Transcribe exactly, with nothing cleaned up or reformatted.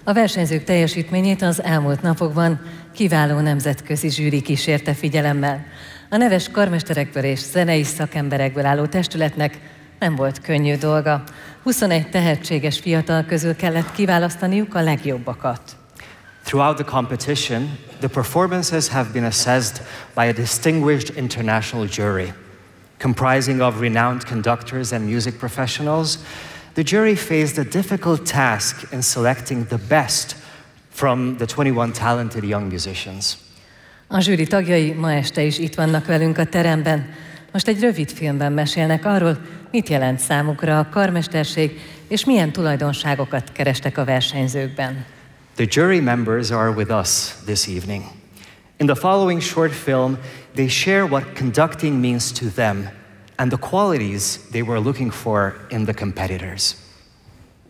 A versenyzők teljesítményét az elmúlt napokban kiváló nemzetközi zsűri kísérte figyelemmel. A neves karmesterekből és zenei szakemberekből álló testületnek nem volt könnyű dolga. huszonegy tehetséges fiatal közül kellett kiválasztaniuk a legjobbakat. Throughout the competition, the performances have been assessed by a distinguished international jury. Comprising of renowned conductors and music professionals, the jury faced a difficult task in selecting the best from the twenty-one talented young musicians. A zsűri tagjai ma este is itt vannak velünk a teremben. Most egy rövid filmben mesélnek arról, mit jelent számukra a karmesterség, és milyen tulajdonságokat kerestek a versenyzőkben. The jury members are with us this evening. In the following short film, they share what conducting means to them and the qualities they were looking for in the competitors.